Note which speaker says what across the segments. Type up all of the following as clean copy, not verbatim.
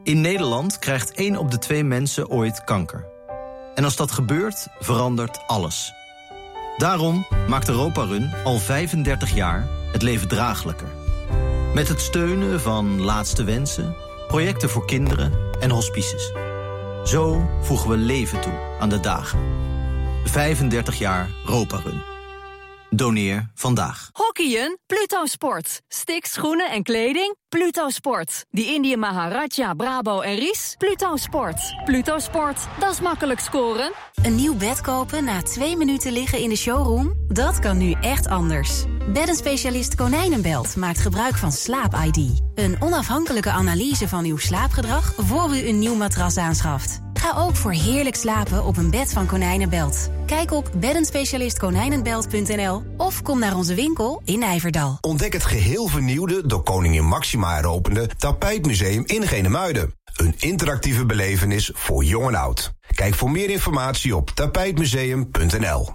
Speaker 1: In Nederland krijgt 1 op de 2 mensen ooit kanker. En als dat gebeurt, verandert alles. Daarom maakt Europa Run al 35 jaar het leven draaglijker. Met het steunen van Laatste Wensen, projecten voor kinderen en hospices. Zo voegen we leven toe aan de dagen. 35 jaar Europa Run. Doneer vandaag.
Speaker 2: Hockeyen? Pluto Sport. Sticks, schoenen en kleding? Pluto Sport. Die Indië Maharaja, Brabo en Ries? Pluto Sport. Pluto Sport, dat is makkelijk scoren.
Speaker 3: Een nieuw bed kopen na 2 minuten liggen in de showroom? Dat kan nu echt anders. Beddenspecialist Konijnenbelt maakt gebruik van Slaap-ID. Een onafhankelijke analyse van uw slaapgedrag voor u een nieuw matras aanschaft. Ga ook voor heerlijk slapen op een bed van Konijnenbelt. Kijk op beddenspecialistkonijnenbelt.nl of kom naar onze winkel in Nijverdal.
Speaker 4: Ontdek het geheel vernieuwde, door koningin Máxima heropende Tapijtmuseum in Genemuiden. Een interactieve belevenis voor jong en oud. Kijk voor meer informatie op tapijtmuseum.nl.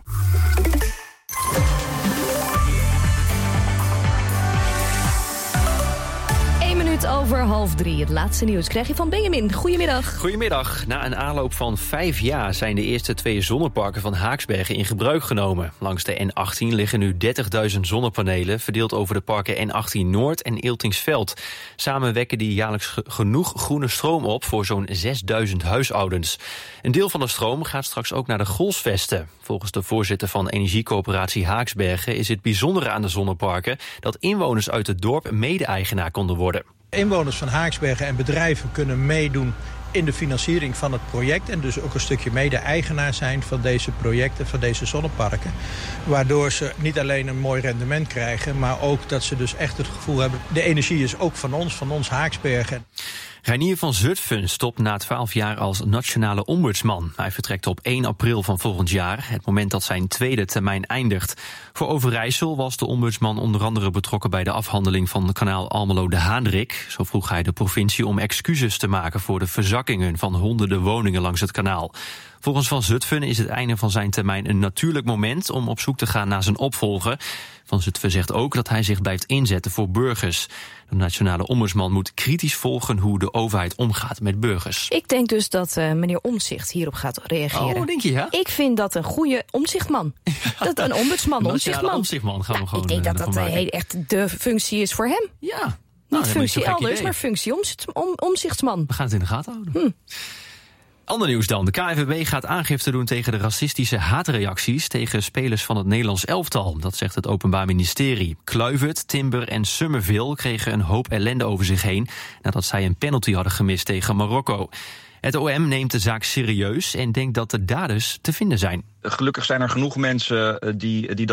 Speaker 2: 2:03. Het laatste nieuws krijg je van Benjamin. Goedemiddag.
Speaker 5: Goedemiddag. Na een aanloop van 5 jaar zijn de eerste 2 zonneparken van Haaksbergen in gebruik genomen. Langs de N18 liggen nu 30.000 zonnepanelen, verdeeld over de parken N18 Noord en Eeltingsveld. Samen wekken die jaarlijks genoeg groene stroom op voor zo'n 6.000 huishoudens. Een deel van de stroom gaat straks ook naar de Golsvesten. Volgens de voorzitter van Energiecoöperatie Haaksbergen is het bijzondere aan de zonneparken dat inwoners uit het dorp mede-eigenaar konden worden.
Speaker 6: Inwoners van Haaksbergen en bedrijven kunnen meedoen in de financiering van het project en dus ook een stukje mede-eigenaar zijn van deze projecten, van deze zonneparken. Waardoor ze niet alleen een mooi rendement krijgen, maar ook dat ze dus echt het gevoel hebben, de energie is ook van ons Haaksbergen.
Speaker 5: Reinier van Zutphen stopt na 12 jaar als nationale ombudsman. Hij vertrekt op 1 april van volgend jaar, het moment dat zijn tweede termijn eindigt. Voor Overijssel was de ombudsman onder andere betrokken bij de afhandeling van het kanaal Almelo-De Haandrik. Zo vroeg hij de provincie om excuses te maken voor de verzakkingen van honderden woningen langs het kanaal. Volgens Van Zutphen is het einde van zijn termijn een natuurlijk moment om op zoek te gaan naar zijn opvolger. Van Zutphen zegt ook dat hij zich blijft inzetten voor burgers. De nationale ombudsman moet kritisch volgen hoe de overheid omgaat met burgers.
Speaker 2: Ik denk dus dat meneer Omtzigt hierop gaat reageren.
Speaker 5: Oh, denk je, ja?
Speaker 2: Ik vind dat een goede omzichtman. Dat een ombudsman,
Speaker 5: omzichtman gaan we gewoon.
Speaker 2: Ik denk dat dat echt de functie is voor hem.
Speaker 5: Ja.
Speaker 2: Niet functie elders, maar functie omzichtsman.
Speaker 5: We gaan het in de gaten houden. Ander nieuws dan. De KNVB gaat aangifte doen tegen de racistische haatreacties tegen spelers van het Nederlands elftal. Dat zegt het Openbaar Ministerie. Kluivert, Timber en Summerville kregen een hoop ellende over zich heen nadat zij een penalty hadden gemist tegen Marokko. Het OM neemt de zaak serieus en denkt dat de daders te vinden zijn.
Speaker 7: Gelukkig zijn er genoeg mensen die